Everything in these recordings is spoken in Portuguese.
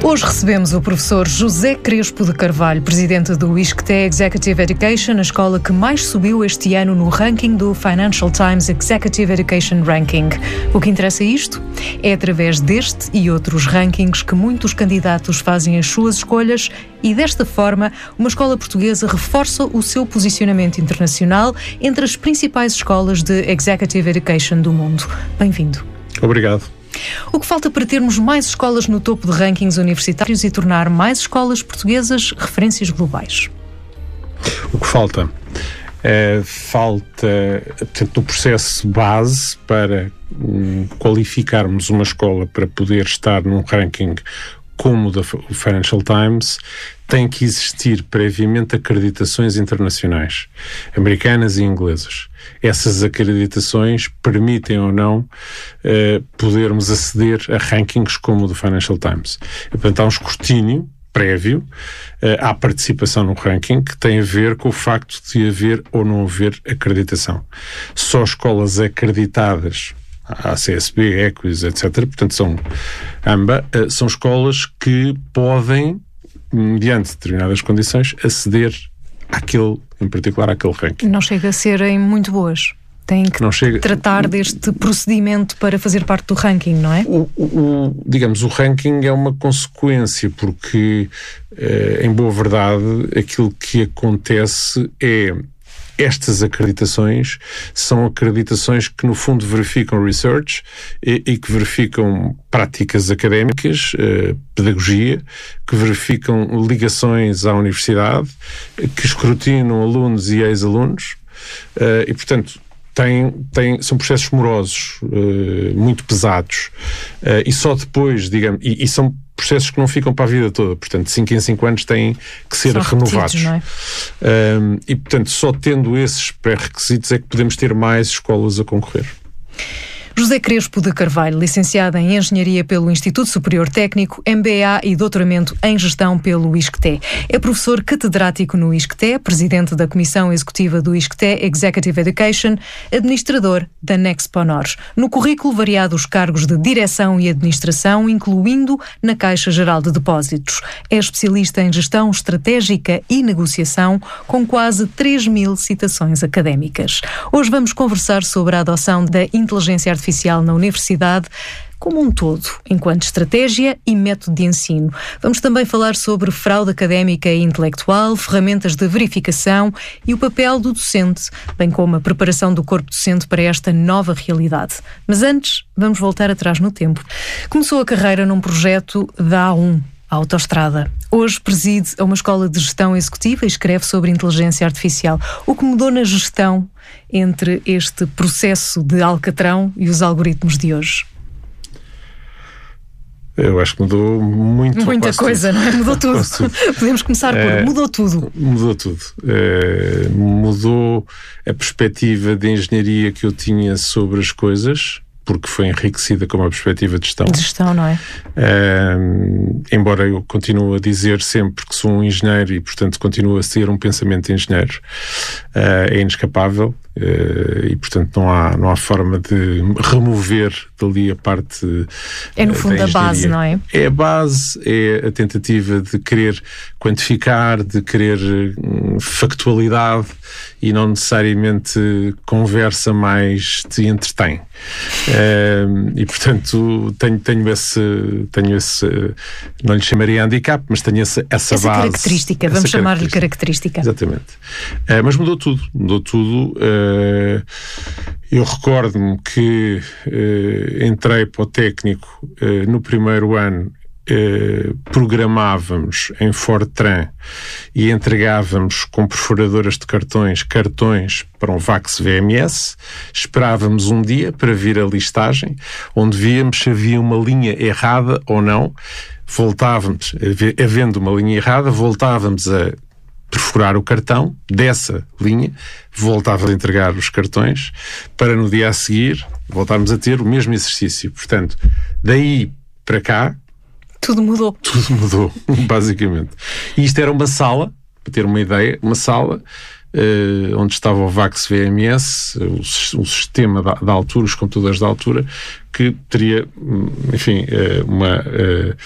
Hoje recebemos o professor José Crespo de Carvalho, presidente do ISCTE Executive Education, a escola que mais subiu este ano no ranking do Financial Times Executive Education Ranking. O que interessa isto? É através deste e outros rankings que muitos candidatos fazem as suas escolhas e, desta forma, uma escola portuguesa reforça o seu posicionamento internacional entre as principais escolas de Executive Education do mundo. Bem-vindo. Obrigado. O que falta para termos mais escolas no topo de rankings universitários e tornar mais escolas portuguesas referências globais? O que falta? Portanto, no processo base para qualificarmos uma escola para poder estar num ranking como o da Financial Times, tem que existir previamente acreditações internacionais, americanas e inglesas. Essas acreditações permitem ou não podermos aceder a rankings como o do Financial Times. Portanto, há um escrutínio prévio à participação no ranking que tem a ver com o facto de haver ou não haver acreditação. Só escolas acreditadas, a CSB, Equis, etc., portanto são escolas que podem, mediante determinadas condições, aceder em particular àquele ranking. Não chega a serem muito boas. Têm que tratar deste procedimento para fazer parte do ranking, não é? Digamos, o ranking é uma consequência, porque, em boa verdade, aquilo que acontece é estas acreditações são acreditações que, no fundo, verificam research e que verificam práticas académicas, pedagogia, que verificam ligações à universidade, que escrutinam alunos e ex-alunos e, portanto, são processos morosos, muito pesados, e só depois, digamos, e são processos que não ficam para a vida toda, portanto, de 5 em 5 anos têm que ser renovados. Não é? E, portanto, só tendo esses pré-requisitos é que podemos ter mais escolas a concorrer. José Crespo de Carvalho, licenciado em Engenharia pelo Instituto Superior Técnico, MBA e doutoramento em Gestão pelo ISCTE. É professor catedrático no ISCTE, presidente da Comissão Executiva do ISCTE Executive Education, administrador da Nexpo Honores. No currículo, variados cargos de direção e administração, incluindo na Caixa Geral de Depósitos. É especialista em gestão estratégica e negociação, com quase 3.000 citações académicas. Hoje vamos conversar sobre a adoção da inteligência artificial na universidade como um todo, enquanto estratégia e método de ensino. Vamos também falar sobre fraude académica e intelectual, ferramentas de verificação e o papel do docente, bem como a preparação do corpo docente para esta nova realidade. Mas antes, vamos voltar atrás no tempo. Começou a carreira num projeto da A1, a Autostrada. Hoje preside a uma escola de gestão executiva e escreve sobre inteligência artificial. O que mudou na gestão entre este processo de alcatrão e os algoritmos de hoje? Eu acho que mudou muita coisa, não é? Mudou tudo. Podemos começar por mudou tudo. Mudou tudo. Mudou a perspectiva de engenharia que eu tinha sobre as coisas, porque foi enriquecida com uma perspectiva de gestão. De gestão, não é? Embora eu continue a dizer sempre que sou um engenheiro e, portanto, continuo a ser um pensamento de engenheiro, é inescapável e, portanto, não há forma de remover dali a parte é, no fundo, a base, não é? É a base, é a tentativa de querer quantificar, de querer factualidade e não necessariamente conversa mais te entretém. E, portanto, tenho esse, não lhe chamaria handicap, mas tenho essa base. Característica, vamos chamar-lhe característica. Exatamente. Mas mudou tudo. Eu recordo-me que entrei para o técnico no primeiro ano. Programávamos em Fortran e entregávamos com perfuradoras de cartões para um VAX VMS, esperávamos um dia para vir a listagem, onde víamos se havia uma linha errada ou não, voltávamos, havendo uma linha errada, voltávamos a perfurar o cartão dessa linha, voltávamos a entregar os cartões para no dia a seguir voltarmos a ter o mesmo exercício. Portanto, daí para cá tudo mudou, basicamente. E isto era uma sala, para ter uma ideia, onde estava o VAX VMS, o sistema da altura, os computadores da altura, que teria, enfim,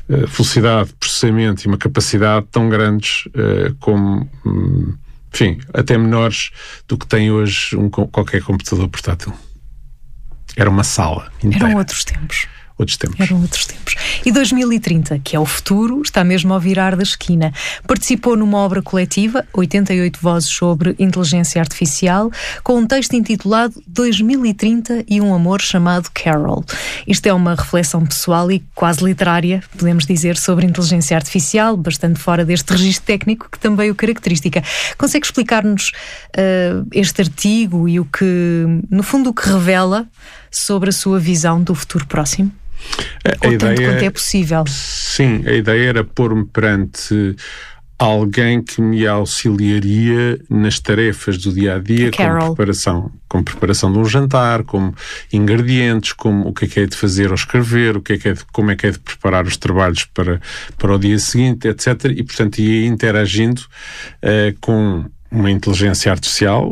velocidade de processamento e uma capacidade tão grandes como, enfim, até menores do que tem hoje qualquer computador portátil. Era uma sala inteira. Eram outros tempos. Eram outros tempos. E 2030, que é o futuro, está mesmo ao virar da esquina. Participou numa obra coletiva, 88 vozes sobre inteligência artificial, com um texto intitulado 2030 e um amor chamado Carol. Isto é uma reflexão pessoal e quase literária, podemos dizer, sobre inteligência artificial, bastante fora deste registro técnico que também o caracteriza. Consegue explicar-nos este artigo e no fundo, o que revela sobre a sua visão do futuro próximo? Ou tanto quanto é possível? Sim, a ideia era pôr-me perante alguém que me auxiliaria nas tarefas do dia-a-dia, com preparação de um jantar, como ingredientes, como o que é de fazer ou escrever, como é que é de preparar os trabalhos para o dia seguinte, etc. E, portanto, ia interagindo com uma inteligência artificial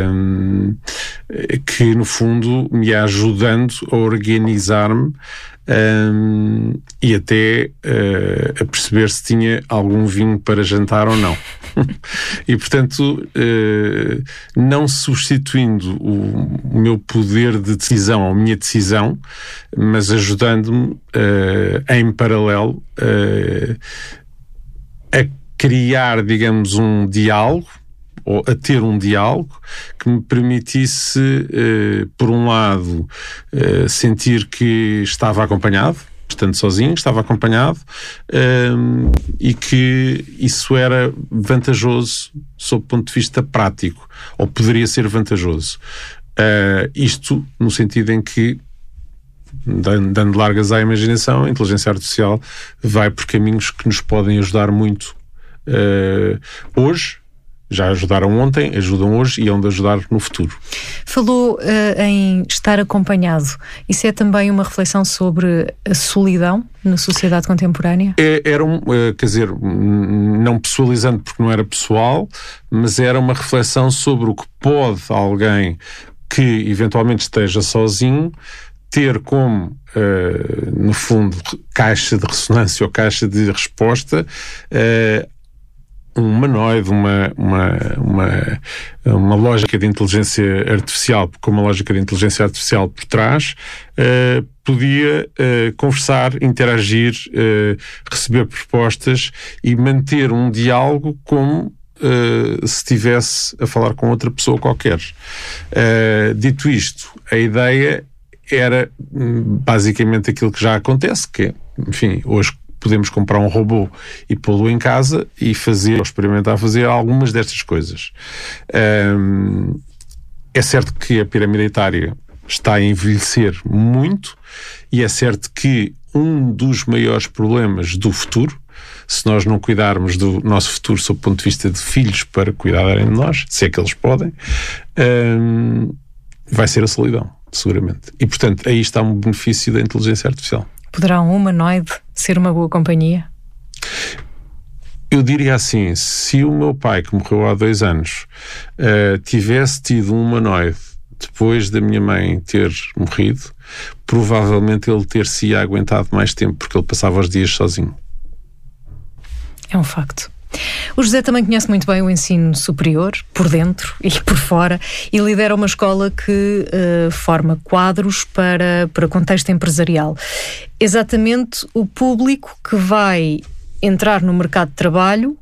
que, no fundo, me ia ajudando a organizar-me e até a perceber se tinha algum vinho para jantar ou não. E, portanto, não substituindo o meu poder de decisão, a minha decisão, mas ajudando-me em paralelo a criar, digamos, um diálogo, ou a ter um diálogo que me permitisse, por um lado, sentir que estava acompanhado, estando sozinho, estava acompanhado, e que isso era vantajoso sob o ponto de vista prático, ou poderia ser vantajoso. Isto no sentido em que, dando largas à imaginação, a inteligência artificial vai por caminhos que nos podem ajudar muito hoje. Já ajudaram ontem, ajudam hoje e hão de ajudar no futuro. Falou em estar acompanhado. Isso é também uma reflexão sobre a solidão na sociedade contemporânea? Quer dizer, não pessoalizando porque não era pessoal, mas era uma reflexão sobre o que pode alguém que eventualmente esteja sozinho ter como, no fundo, caixa de ressonância ou caixa de resposta um humanoide, uma lógica de inteligência artificial, com uma lógica de inteligência artificial por trás, podia conversar, interagir, receber propostas e manter um diálogo como se estivesse a falar com outra pessoa qualquer. Dito isto, a ideia era basicamente aquilo que já acontece, que é, enfim, hoje podemos comprar um robô e pô-lo em casa e experimentar fazer algumas destas coisas. É certo que a pirâmide etária está a envelhecer muito e é certo que um dos maiores problemas do futuro, se nós não cuidarmos do nosso futuro sob o ponto de vista de filhos para cuidarem de nós, se é que eles podem, vai ser a solidão, seguramente. E, portanto, aí está um benefício da inteligência artificial. Poderá um humanoide ser uma boa companhia? Eu diria assim, se o meu pai, que morreu há 2 anos, tivesse tido um humanoide depois da minha mãe ter morrido, provavelmente ele ter-se aguentado mais tempo, porque ele passava os dias sozinho. É um facto. O José também conhece muito bem o ensino superior, por dentro e por fora, e lidera uma escola que forma quadros para contexto empresarial. Exatamente o público que vai entrar no mercado de trabalho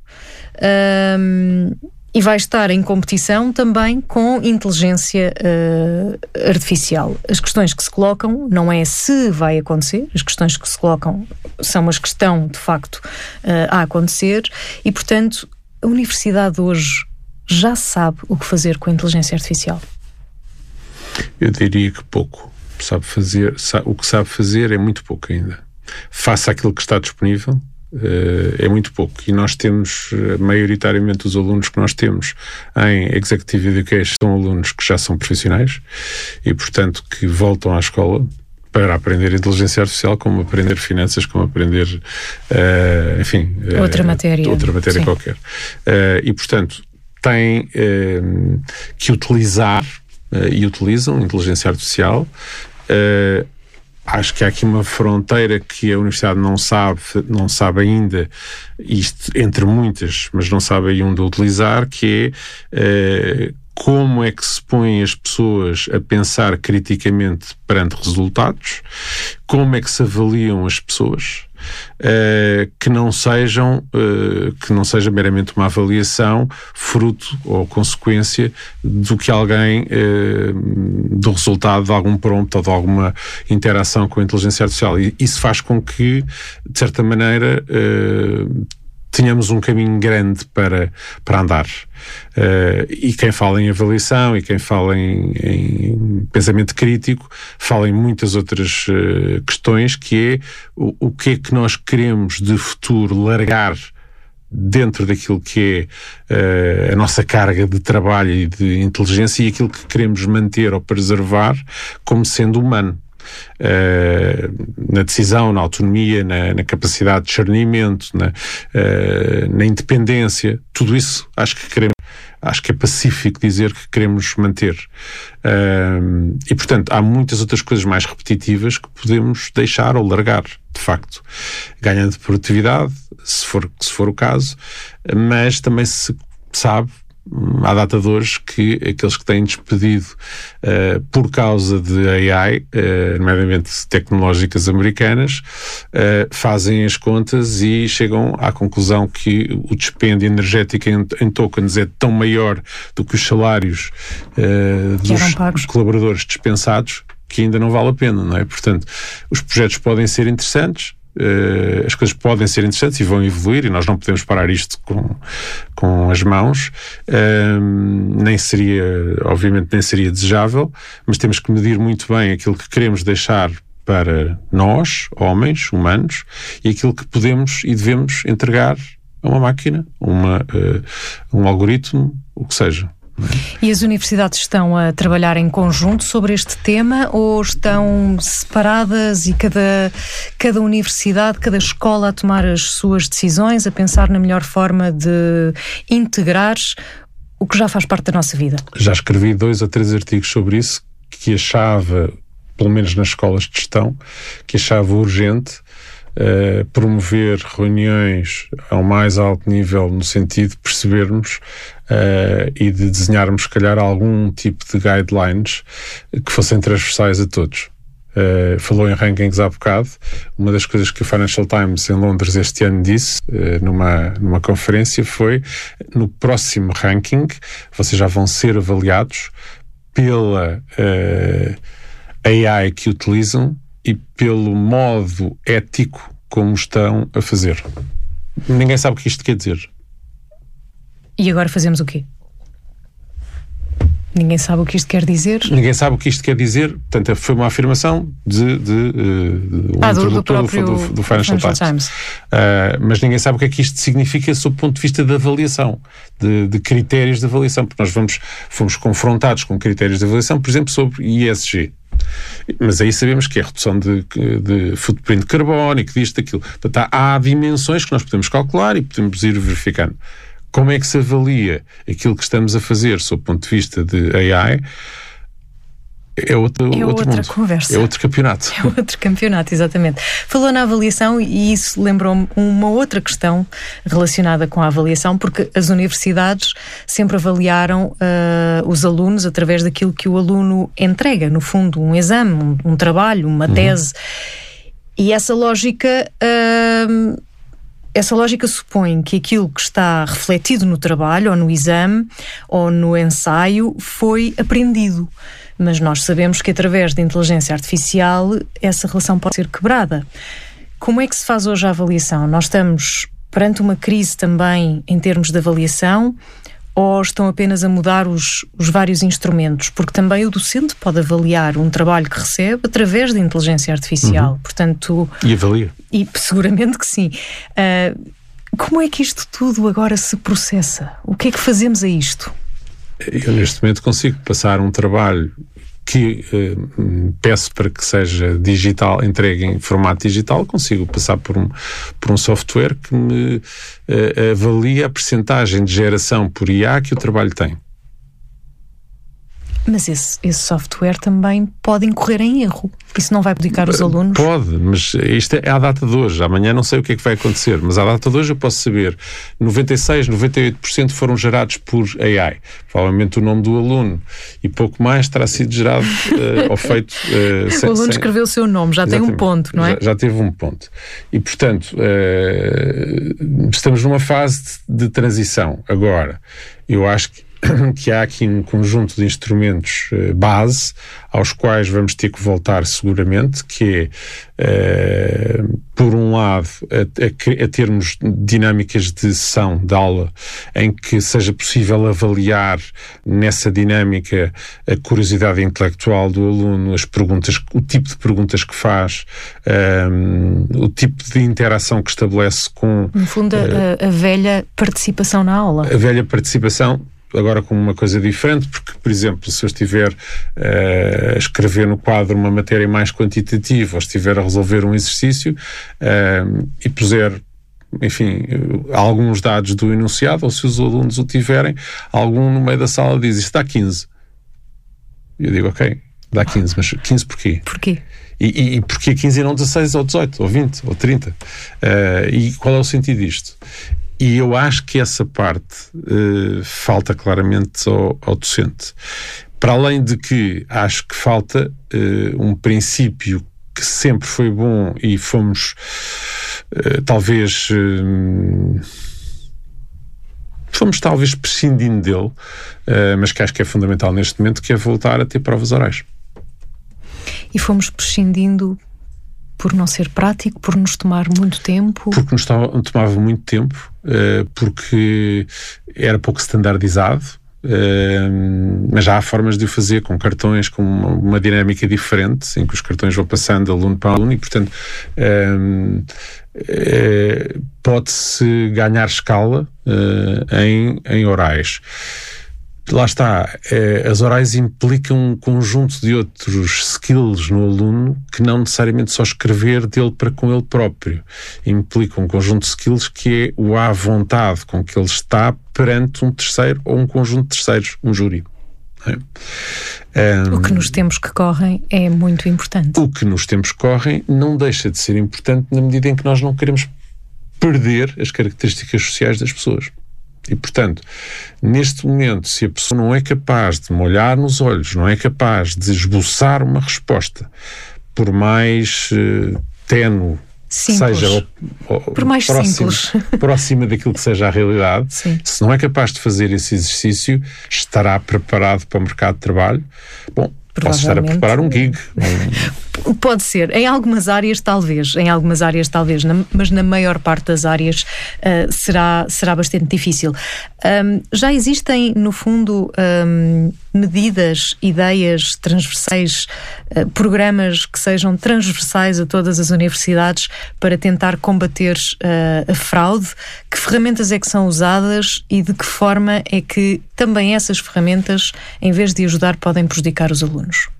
e vai estar em competição também com inteligência artificial. As questões que se colocam não é se vai acontecer, as questões que se colocam são as que estão, de facto, a acontecer e, portanto, a universidade hoje já sabe o que fazer com a inteligência artificial? Eu diria que pouco. O que sabe fazer é muito pouco ainda. Face àquilo que está disponível, é muito pouco. E nós temos, maioritariamente, os alunos que nós temos em Executive Education são alunos que já são profissionais e, portanto, que voltam à escola para aprender inteligência artificial, como aprender finanças, como aprender, enfim... Outra matéria sim. Qualquer. E, portanto, têm que utilizar e utilizam inteligência artificial acho que há aqui uma fronteira que a Universidade não sabe ainda, isto entre muitas, mas não sabe ainda utilizar, que é como é que se põem as pessoas a pensar criticamente perante resultados, como é que se avaliam as pessoas, que não seja meramente uma avaliação fruto ou consequência do que alguém, do resultado de algum prompt ou de alguma interação com a inteligência artificial. E isso faz com que, de certa maneira, tenhamos um caminho grande para andar. E quem fala em avaliação e quem fala em pensamento crítico fala em muitas outras questões, que é o que é que nós queremos de futuro largar dentro daquilo que é a nossa carga de trabalho e de inteligência, e aquilo que queremos manter ou preservar como sendo humano. Na decisão, na autonomia, na capacidade de discernimento, na independência, tudo isso acho que é pacífico dizer que queremos manter. E, portanto, há muitas outras coisas mais repetitivas que podemos deixar ou largar, de facto, ganhando produtividade, se for o caso, mas também se sabe, à data de hoje, que aqueles que têm despedido por causa de AI, nomeadamente tecnológicas americanas, fazem as contas e chegam à conclusão que o dispêndio energético em tokens é tão maior do que os salários dos colaboradores dispensados, que ainda não vale a pena, não é? Portanto, os projetos podem ser interessantes, as coisas podem ser interessantes e vão evoluir, e nós não podemos parar isto com as mãos. Obviamente nem seria desejável, mas temos que medir muito bem aquilo que queremos deixar para nós, homens, humanos, e aquilo que podemos e devemos entregar a uma máquina, um algoritmo, o que seja. E as universidades estão a trabalhar em conjunto sobre este tema, ou estão separadas e cada universidade, cada escola a tomar as suas decisões, a pensar na melhor forma de integrar o que já faz parte da nossa vida? Já escrevi 2 ou 3 artigos sobre isso, que achava, pelo menos nas escolas de gestão, que achava urgente promover reuniões ao mais alto nível, no sentido de percebermos e de desenharmos, se calhar, algum tipo de guidelines que fossem transversais a todos. Falou em rankings há bocado. Uma das coisas que o Financial Times em Londres este ano disse numa conferência foi: no próximo ranking vocês já vão ser avaliados pela AI que utilizam e pelo modo ético como estão a fazer. Ninguém sabe o que isto quer dizer. E agora fazemos o quê? Ninguém sabe o que isto quer dizer? Ninguém sabe o que isto quer dizer. Portanto, foi uma afirmação do Financial Times. Mas ninguém sabe o que é que isto significa sob o ponto de vista da avaliação, de critérios de avaliação, porque nós fomos confrontados com critérios de avaliação, por exemplo, sobre ESG. Mas aí sabemos que é redução de footprint carbónico, disto, daquilo. Portanto, há dimensões que nós podemos calcular e podemos ir verificando. Como é que se avalia aquilo que estamos a fazer sob o ponto de vista de AI? É outra conversa. É outro campeonato. É outro campeonato, exatamente. Falou na avaliação e isso lembrou-me uma outra questão relacionada com a avaliação, porque as universidades sempre avaliaram os alunos através daquilo que o aluno entrega, no fundo, um exame, um trabalho, uma tese. E essa lógica supõe que aquilo que está refletido no trabalho, ou no exame, ou no ensaio, foi aprendido. Mas nós sabemos que através da inteligência artificial essa relação pode ser quebrada. Como é que se faz hoje a avaliação? Nós estamos perante uma crise também em termos de avaliação, ou estão apenas a mudar os vários instrumentos? Porque também o docente pode avaliar um trabalho que recebe através da inteligência artificial. Portanto, e avalia. E seguramente que sim. Como é que isto tudo agora se processa? O que é que fazemos a isto? Eu neste momento consigo passar um trabalho que peço para que seja digital, entregue em formato digital, consigo passar por um software que me avalia a percentagem de geração por IA que o trabalho tem. Mas esse software também pode incorrer em erro. Isso não vai prejudicar os alunos? Pode, mas isto é à data de hoje. Amanhã não sei o que é que vai acontecer, mas à data de hoje eu posso saber 96, 98% foram gerados por AI. Provavelmente o nome do aluno e pouco mais terá sido gerado ou feito... o aluno escreveu o seu nome, já tem um ponto, não é? Já teve um ponto. E, portanto, estamos numa fase de transição. Agora, eu acho que há aqui um conjunto de instrumentos base aos quais vamos ter que voltar seguramente, que é, por um lado, a termos dinâmicas de sessão, de aula, em que seja possível avaliar nessa dinâmica a curiosidade intelectual do aluno, as perguntas, o tipo de perguntas que faz, o tipo de interação que estabelece com... No fundo, a velha participação na aula. A velha participação, agora com uma coisa diferente, porque, por exemplo, se eu estiver a escrever no quadro uma matéria mais quantitativa, ou estiver a resolver um exercício e puser, enfim, alguns dados do enunciado, ou se os alunos o tiverem, algum no meio da sala diz, isto dá 15. Eu digo, ok, dá 15, mas 15 porquê? Porquê? E porquê 15 e não 16, ou 18, ou 20, ou 30? E qual é o sentido disto? E eu acho que essa parte falta claramente ao docente. Para além de que acho que falta um princípio que sempre foi bom e fomos talvez prescindindo dele, mas que acho que é fundamental neste momento, que é voltar a ter provas orais. E fomos prescindindo por não ser prático, por nos tomar muito tempo? Porque nos tomava muito tempo, porque era pouco standardizado, mas já há formas de o fazer com cartões, com uma dinâmica diferente, em que os cartões vão passando de aluno para aluno e, portanto, pode-se ganhar escala em orais. Lá está, as orais implicam um conjunto de outros skills no aluno que não necessariamente só escrever dele para com ele próprio. Implicam um conjunto de skills que é o à vontade com que ele está perante um terceiro ou um conjunto de terceiros, um júri. O que nos tempos que correm é muito importante. O que nos tempos que correm não deixa de ser importante na medida em que nós não queremos perder as características sociais das pessoas. E, portanto, neste momento, se a pessoa não é capaz de me olhar nos olhos, não é capaz de esboçar uma resposta, por mais ténue seja, por mais próxima daquilo que seja a realidade, sim. Se não é capaz de fazer esse exercício, estará preparado para o mercado de trabalho? Bom, posso estar a preparar um gig. Pode ser. Em algumas áreas talvez, mas na maior parte das áreas será bastante difícil. Já existem, no fundo, medidas, ideias transversais, programas que sejam transversais a todas as universidades para tentar combater a fraude? Que ferramentas é que são usadas e de que forma é que também essas ferramentas, em vez de ajudar, podem prejudicar os alunos?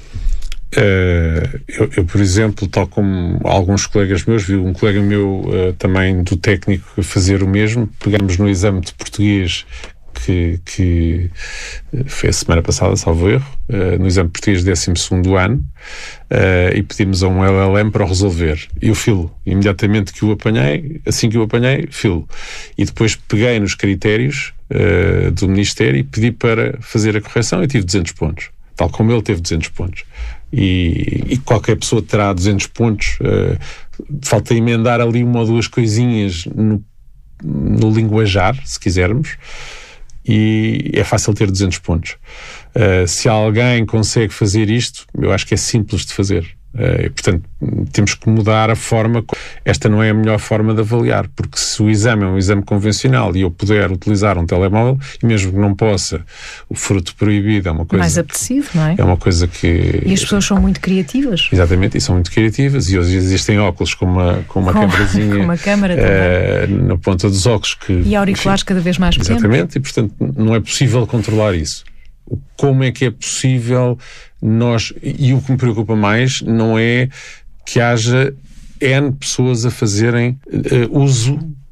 Eu, por exemplo, tal como alguns colegas meus, vi um colega meu também do técnico fazer o mesmo. Pegamos no exame de português que foi a semana passada, salvo erro, no exame de português de 12º ano, e pedimos a um LLM para o resolver. E eu filo, imediatamente que o apanhei, assim que o apanhei, filo. E depois peguei nos critérios do Ministério e pedi para fazer a correção e tive 200 pontos. Tal como ele teve 200 pontos. E qualquer pessoa terá 200 pontos. Falta emendar ali uma ou duas coisinhas no linguajar, se quisermos, e é fácil ter 200 pontos. Se alguém consegue fazer isto, eu acho que é simples de fazer. E, portanto, temos que mudar a forma. Esta não é a melhor forma de avaliar, porque se o exame é um exame convencional e eu puder utilizar um telemóvel, e mesmo que não possa, o fruto proibido é uma coisa mais apetecido, não é? É uma coisa que... E as pessoas são muito criativas. Exatamente, e são muito criativas, e hoje existem óculos com uma câmerazinha com uma câmera também. Na ponta dos óculos e auriculares cada vez mais pequenos. Exatamente, e portanto não é possível controlar isso. Como é que é possível e o que me preocupa mais não é que haja N pessoas a fazerem uso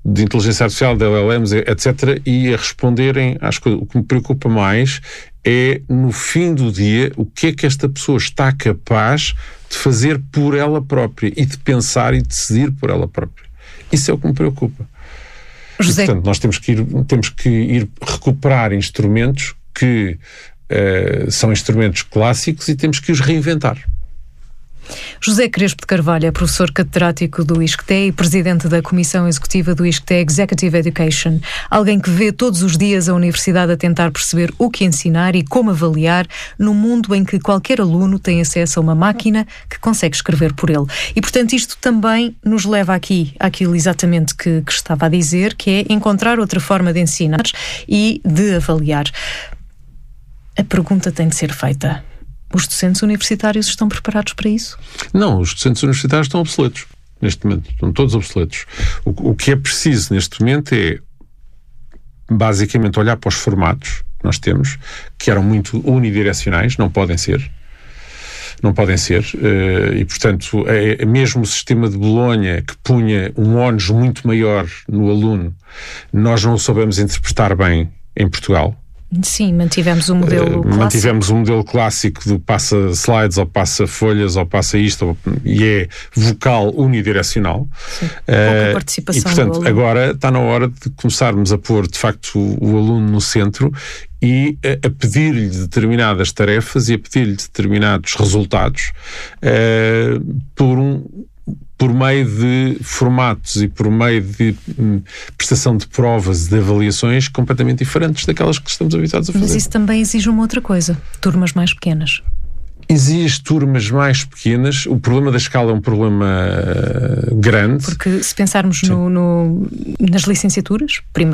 de inteligência artificial, de LLMs, etc., e a responderem às coisas. O que me preocupa mais é, no fim do dia, o que é que esta pessoa está capaz de fazer por ela própria e de pensar e decidir por ela própria. Isso é o que me preocupa. José... E, portanto, nós temos que ir recuperar instrumentos que são instrumentos clássicos e temos que os reinventar. José Crespo de Carvalho é professor catedrático do ISCTE e presidente da Comissão Executiva do ISCTE Executive Education. Alguém que vê todos os dias a universidade a tentar perceber o que ensinar e como avaliar num mundo em que qualquer aluno tem acesso a uma máquina que consegue escrever por ele. E, portanto, isto também nos leva àquilo exatamente que estava a dizer, que é encontrar outra forma de ensinar e de avaliar. A pergunta tem de ser feita. Os docentes universitários estão preparados para isso? Não, os docentes universitários estão obsoletos neste momento. Estão todos obsoletos. O que é preciso neste momento é, basicamente, olhar para os formatos que nós temos, que eram muito unidirecionais, não podem ser. E, portanto, mesmo o sistema de Bolonha, que punha um ónus muito maior no aluno, nós não o soubemos interpretar bem em Portugal. Sim, mantivemos o modelo clássico. Mantivemos o modelo clássico do passa slides, ou passa folhas, ou passa isto, e é vocal unidirecional. Sim, pouca participação. E, portanto, do aluno. agora está na hora de começarmos a pôr, de facto, o aluno no centro e a pedir-lhe determinadas tarefas e a pedir-lhe determinados resultados por meio de formatos e por meio de prestação de provas e de avaliações completamente diferentes daquelas que estamos habituados a fazer. Mas isso também exige uma outra coisa, turmas mais pequenas. Exige turmas mais pequenas. O problema da escala é um problema grande. Porque se pensarmos nas licenciaturas,